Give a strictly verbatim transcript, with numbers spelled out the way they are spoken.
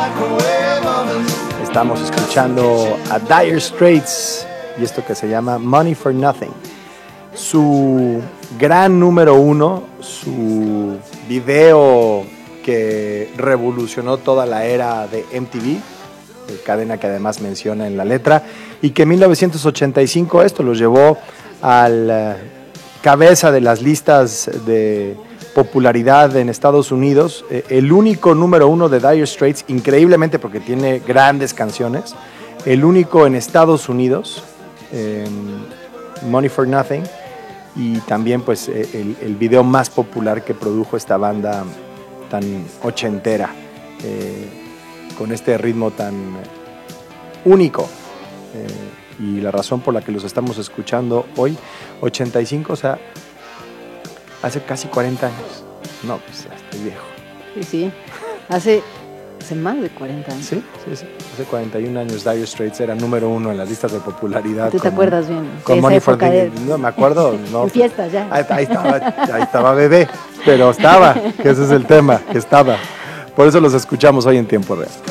Estamos escuchando a Dire Straits y esto que se llama Money for Nothing. Su gran número uno, su video que revolucionó toda la era de M T V, cadena que además menciona en la letra, y que en mil novecientos ochenta y cinco esto los llevó a la cabeza de las listas de popularidad en Estados Unidos, eh, el único número uno de Dire Straits, increíblemente porque tiene grandes canciones, el único en Estados Unidos, eh, Money for Nothing, y también pues eh, el, el video más popular que produjo esta banda tan ochentera, eh, con este ritmo tan único, eh, y la razón por la que los estamos escuchando hoy, ochenta y cinco, o sea, hace casi cuarenta años. No, pues ya estoy viejo. Sí, sí. Hace, hace más de cuarenta años. Sí, sí, sí. Hace cuarenta y un años Dire Straits era número uno en las listas de popularidad. ¿Tú te con, acuerdas bien? Con de Money esa for época the... de... No, me acuerdo. No, en fiestas ya. Ahí, ahí, estaba, ahí estaba bebé, pero estaba, que ese es el tema, que estaba. Por eso los escuchamos hoy en tiempo real.